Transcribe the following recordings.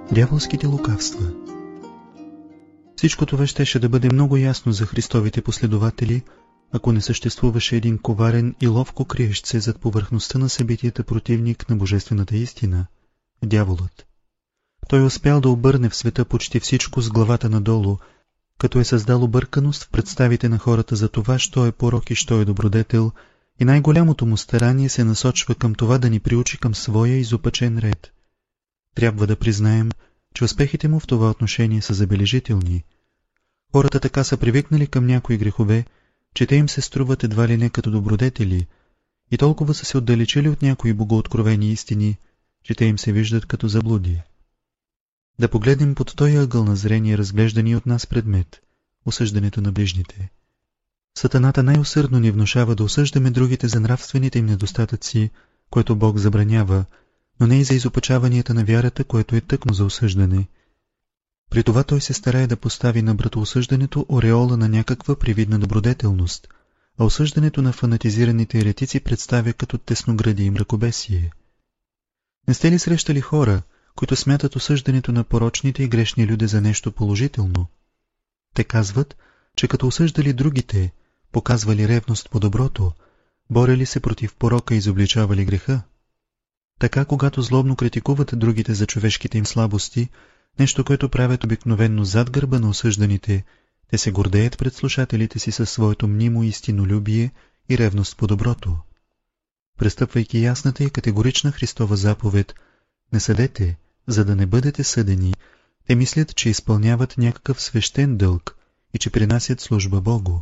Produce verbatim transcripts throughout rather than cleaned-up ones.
Дяволските лукавства. Всичко това щеше да бъде много ясно за Христовите последователи, ако не съществуваше един коварен и ловко криещ се зад повърхността на събитията противник на божествената истина – дяволът. Той успял да обърне в света почти всичко с главата надолу, като е създал обърканост в представите на хората за това, що е порок и що е добродетел, и най-голямото му старание се насочва към това да ни приучи към своя изопачен ред. Трябва да признаем, че успехите му в това отношение са забележителни. Хората така са привикнали към някои грехове, че те им се струват едва ли не като добродетели, и толкова са се отдалечили от някои богооткровени истини, че те им се виждат като заблуди. Да погледнем под този ъгъл на зрение разглеждани от нас предмет – осъждането на ближните. Сатаната най-усърдно ни внушава да осъждаме другите за нравствените им недостатъци, което Бог забранява, но не и за изопачаванията на вярата, което е тъкмо за осъждане. При това той се старае да постави на братоосъждането ореола на някаква привидна добродетелност, а осъждането на фанатизираните еретици представя като тесноградие и мракобесие. Не сте ли срещали хора, които смятат осъждането на порочните и грешни люди за нещо положително? Те казват, че като осъждали другите, показвали ревност по доброто, борели се против порока и изобличавали греха. Така, когато злобно критикуват другите за човешките им слабости, нещо, което правят обикновенно зад гърба на осъжданите, те се гордеят пред слушателите си със своето мнимо истинолюбие и ревност по доброто. Престъпвайки ясната и категорична Христова заповед «Не съдете, за да не бъдете съдени», те мислят, че изпълняват някакъв свещен дълг и че принасят служба Богу.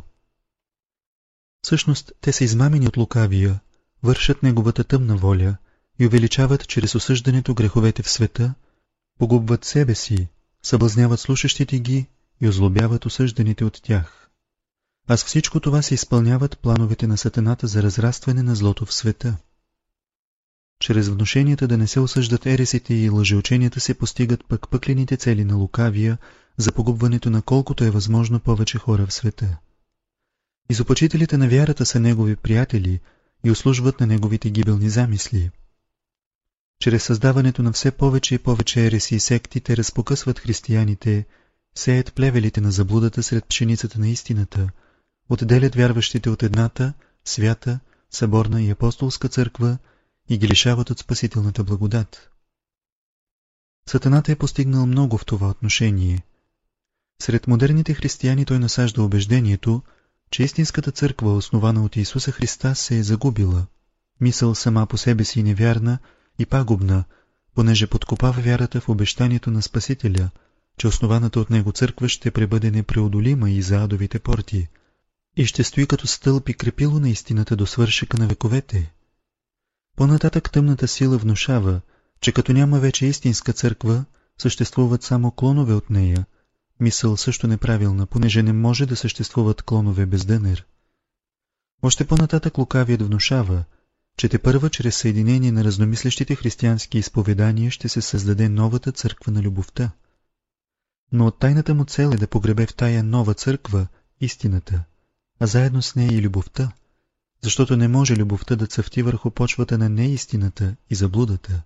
Всъщност, те са измамени от лукавия, вършат неговата тъмна воля и увеличават чрез осъждането греховете в света, погубват себе си, съблазняват слушащите ги и озлобяват осъжданите от тях. А с всичко това се изпълняват плановете на сатаната за разрастване на злото в света. Чрез внушенията да не се осъждат ересите и лъжеученията се постигат пък пъклените цели на лукавия за погубването на колкото е възможно повече хора в света. Изопачителите на вярата са негови приятели и услужват на неговите гибелни замисли. Чрез създаването на все повече и повече ереси и секти те разпокъсват християните, сеят плевелите на заблудата сред пшеницата на истината, отделят вярващите от едната, свята, съборна и апостолска църква и ги лишават от спасителната благодат. Сатаната е постигнал много в това отношение. Сред модерните християни той насажда убеждението, че истинската църква, основана от Исуса Христа, се е загубила. Мисъл сама по себе си невярна и пагубна, понеже подкопава вярата в обещанието на Спасителя, че основаната от него църква ще пребъде непреодолима и за адовите порти и ще стои като стълб и крепило на истината до свършека на вековете. По-нататък тъмната сила внушава, че като няма вече истинска църква, съществуват само клонове от нея, мисъл също неправилна, понеже не може да съществуват клонове без дънер. Още по-нататък лукавият внушава, че тепърва чрез съединение на разномислещите християнски изповедания ще се създаде новата църква на любовта. Но от тайната му цел е да погребе в тая нова църква истината, а заедно с нея и любовта, защото не може любовта да цъфти върху почвата на неистината и заблудата.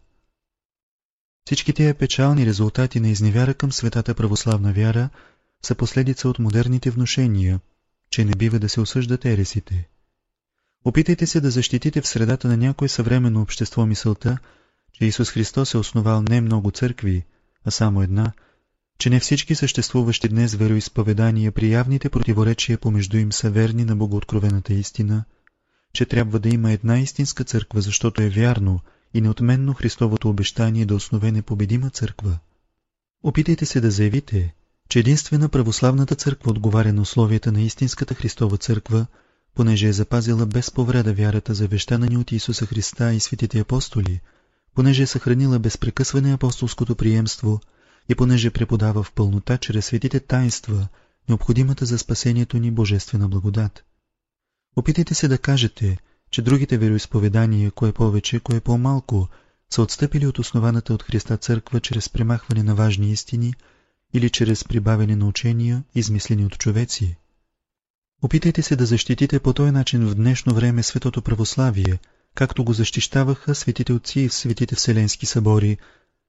Всички тия печални резултати на изневяра към светата православна вяра са последица от модерните внушения, че не бива да се осъждат ересите. Опитайте се да защитите в средата на някое съвременно общество мисълта, че Исус Христос е основал не много църкви, а само една, че не всички съществуващи днес вероизповедания при явните противоречия помежду им са верни на богооткровената истина, че трябва да има една истинска църква, защото е вярно и неотменно Христовото обещание да основе непобедима църква. Опитайте се да заявите, че единствена православната църква отговаря на условията на истинската Христова църква, понеже е запазила без повреда вярата, завещана ни от Исуса Христа и светите апостоли, понеже е съхранила безпрекъсване апостолското приемство и понеже преподава в пълнота чрез светите таинства необходимата за спасението ни божествена благодат. Опитайте се да кажете, че другите вероизповедания, кое повече, кое по-малко, са отстъпили от основаната от Христа църква чрез премахване на важни истини или чрез прибавяне на учения, измислени от човеци. Опитайте се да защитите по този начин в днешно време светото православие, както го защищаваха светите отци в светите вселенски събори,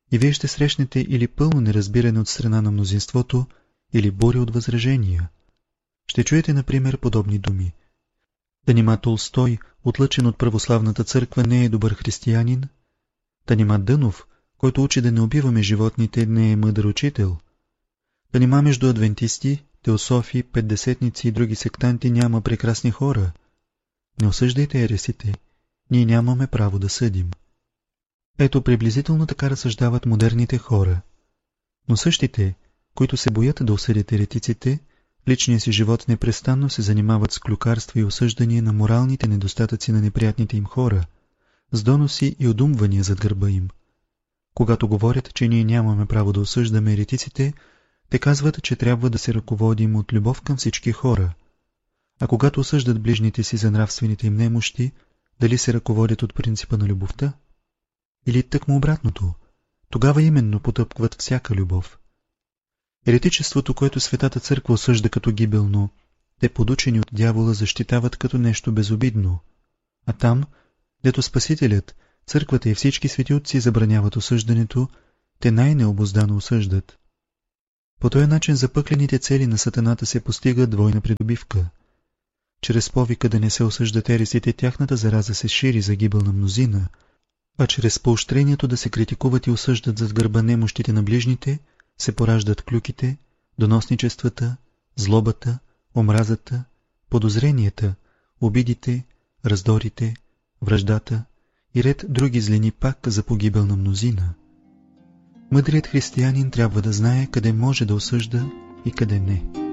И вие ще срещнете или пълно неразбиране от страна на мнозинството, или буря от възражения. Ще чуете, например, подобни думи. Да нима Толстой, отлъчен от православната църква, не е добър християнин? Да нима Дънов, който учи да не убиваме животните, не е мъдър учител? Да нима между адвентисти, теософи, петдесетници и други сектанти няма прекрасни хора? Не осъждайте ересите, ние нямаме право да съдим. Ето, приблизително така разсъждават модерните хора. Но същите, които се боят да осъдят еретиците, личния си живот непрестанно се занимават с клюкарства и осъждания на моралните недостатъци на неприятните им хора, с доноси и одумвания зад гърба им. Когато говорят, че ние нямаме право да осъждаме еретиците, те казват, че трябва да се ръководим от любов към всички хора. А когато осъждат ближните си за нравствените им немощи, дали се ръководят от принципа на любовта? Или тъкмо обратното, тогава именно потъпкват всяка любов. Еретичеството, което Светата църква осъжда като гибелно, те подучени от дявола защитават като нещо безобидно. А там, дето Спасителят, църквата и всички свети отци забраняват осъждането, те най-необуздано осъждат. По този начин запъклените цели на сатаната се постига двойна придобивка. Чрез повика да не се осъждат ересите, тяхната зараза се шири за гибел на мнозина, а чрез поощрението да се критикуват и осъждат зад гърба немощите на ближните, се пораждат клюките, доносничествата, злобата, омразата, подозренията, обидите, раздорите, враждата и ред други злини пак за погибел на мнозина. Мъдрият християнин трябва да знае къде може да осъжда и къде не.